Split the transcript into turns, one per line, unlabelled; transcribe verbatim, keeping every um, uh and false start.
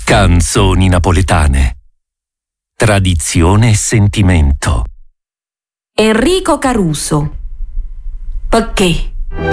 Canzoni napoletane. Tradizione e sentimento.
Enrico Caruso. Perché?